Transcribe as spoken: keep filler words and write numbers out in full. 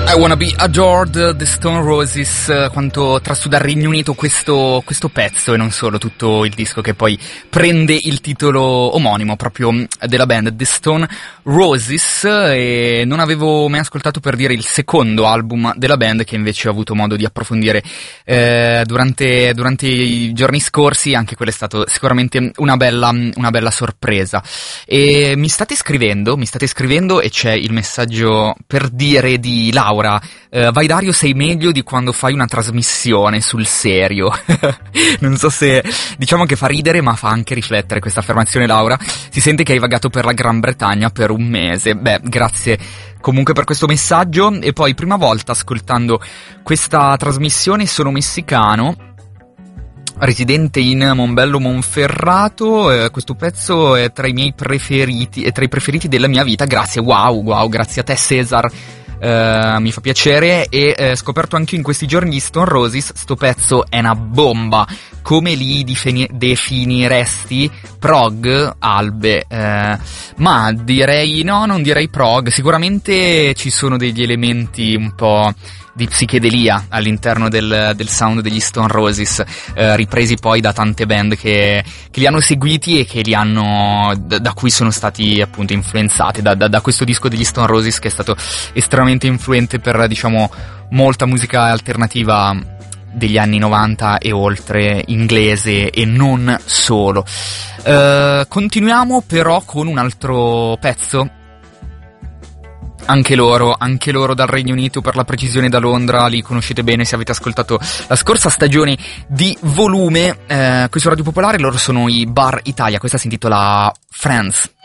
I Wanna Be Adored, The Stone Roses. Quanto trasu dal Regno Unito questo, questo pezzo, e non solo, tutto il disco, che poi prende il titolo omonimo proprio della band, The Stone Roses. E non avevo mai ascoltato, per dire, il secondo album della band, che invece ho avuto modo di approfondire eh, durante, durante i giorni scorsi. Anche quello è stato sicuramente una bella, una bella sorpresa. E mi state scrivendo, mi state scrivendo e c'è il messaggio per dire di Laura. Uh, vai Dario, sei meglio di quando fai una trasmissione sul serio. Non so se, diciamo che fa ridere ma fa anche riflettere questa affermazione, Laura. Si sente che hai vagato per la Gran Bretagna per un mese. Beh, grazie comunque per questo messaggio. E poi, prima volta ascoltando questa trasmissione, sono messicano, residente in Mombello Monferrato. Eh, questo pezzo è tra i miei preferiti, è tra i preferiti della mia vita. Grazie, wow, wow, grazie a te Cesar. Uh, mi fa piacere. E uh, scoperto anche in questi giorni gli Stone Roses. Sto pezzo è una bomba. Come li difini- definiresti? Prog? Albe? Uh, ma direi no, non direi prog. Sicuramente ci sono degli elementi un po' di psichedelia all'interno del, del sound degli Stone Roses, eh, ripresi poi da tante band che, che li hanno seguiti e che li hanno, da, da cui sono stati appunto influenzati, da, da, da questo disco degli Stone Roses, che è stato estremamente influente per, diciamo, molta musica alternativa degli anni novanta e oltre, inglese e non solo. Eh, continuiamo però con un altro pezzo. Anche loro, anche loro dal Regno Unito, per la precisione da Londra, li conoscete bene se avete ascoltato la scorsa stagione di Volume, eh, qui su Radio Popolare. Loro sono i Bar Italia, questa si intitola Friends.